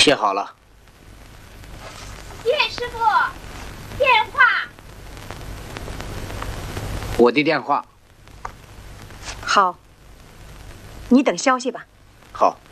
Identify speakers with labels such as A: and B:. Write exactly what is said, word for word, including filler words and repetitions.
A: 写好了。
B: 叶师傅，电话。
A: 我的电话。
C: 好，你等消息吧。
A: 好。